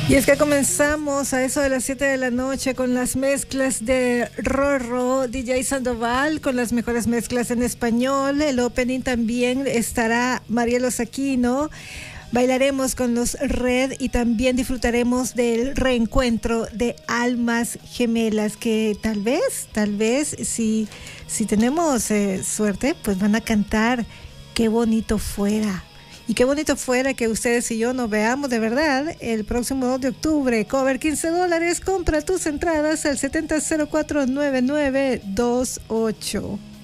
Y es que comenzamos a eso de las 7 de la noche con las mezclas de Rorro, DJ Sandoval, con las mejores mezclas en español. El opening también estará Marielos Aquino. Bailaremos con los Red y también disfrutaremos del reencuentro de Almas Gemelas, que tal vez, si tenemos suerte, pues van a cantar Qué bonito fuera. Y qué bonito fuera que ustedes y yo nos veamos de verdad el próximo 2 de octubre. Cover $15. Compra tus entradas al 70049928.